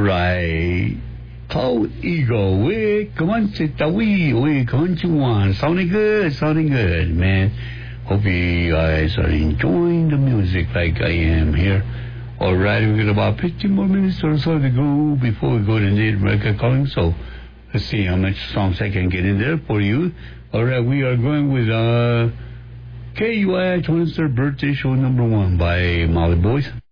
right. Cloud Eagle, we come on, we come on. Sounding good, man. Hope you guys are enjoying the music like I am here. Alright, we've got about 15 more minutes or so to go before we go to Native America Calling, so let's see how much songs I can get in there for you. Alright, we are going with KUI 23rd Birthday Show #1 by Molly Boys.